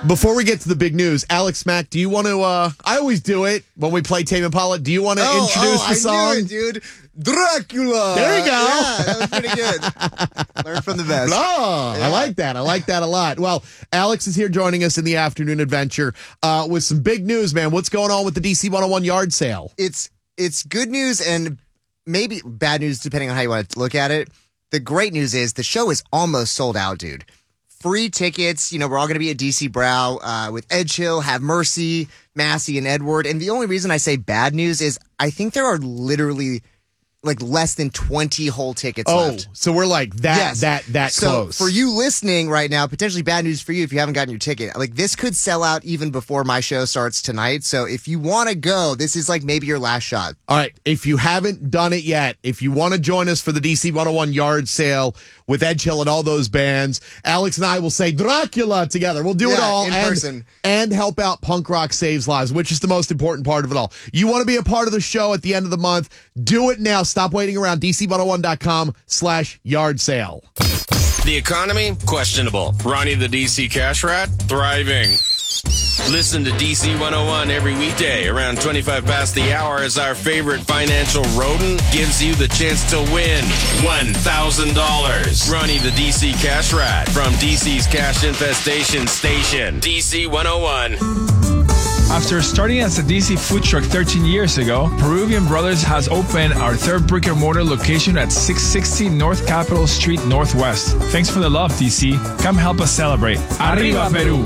Before we get to the big news, Alex Mack, do you want to, I always do it when we play Tame Impala. Do you want to introduce the song? I knew it, dude. Dracula. There you go. Yeah, that was pretty good. Learn from the best. Oh, Yeah. I like that. I like that a lot. Well, Alex is here joining us in the afternoon adventure with some big news, man. What's going on with the DC 101 yard sale? It's good news and maybe bad news, depending on how you want to look at it. The great news is the show is almost sold out, dude. Free tickets. You know, we're all going to be at DC Brow with Edge Hill, Have Mercy, Massey, and Edward. And the only reason I say bad news is I think there are literally like less than 20 whole tickets left. So we're like that So close. for you listening right now, potentially bad news for you if you haven't gotten your ticket. Like this could sell out even before my show starts tonight. So if you want to go, this is like maybe your last shot. All right. If you haven't done it yet, if you want to join us for the DC 101 yard sale with Edge Hill and all those bands, Alex and I will say Dracula together. We'll do it all in person. And help out Punk Rock Saves Lives, which is the most important part of it all. You want to be a part of the show at the end of the month? Do it now. Stop waiting around. DC101.com/yard sale. The economy? Questionable. Ronnie the DC Cash Rat? Thriving. Listen to DC 101 every weekday around 25 past the hour as our favorite financial rodent gives you the chance to win $1,000. Ronnie the DC Cash Rat from DC's Cash Infestation Station, DC 101. After starting as a DC food truck 13 years ago, Peruvian Brothers has opened our third brick-and-mortar location at 660 North Capitol Street Northwest. Thanks for the love, DC. Come help us celebrate. Arriba, Peru!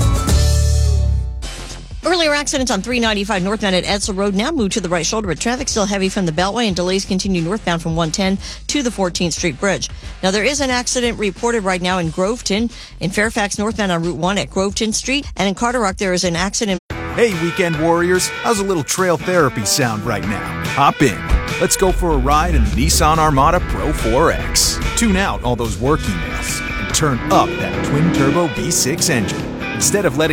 Earlier accidents on 395 northbound at Edsel Road now moved to the right shoulder, but traffic still heavy from the Beltway and delays continue northbound from 110 to the 14th Street Bridge. Now, there is an accident reported right now in Groveton, in Fairfax northbound on Route 1 at Groveton Street, and in Carter Rock there is an accident. Hey, weekend warriors, how's a little trail therapy sound right now? Hop in. Let's go for a ride in the Nissan Armada Pro 4X. Tune out all those work emails and turn up that twin-turbo V6 engine. Instead of letting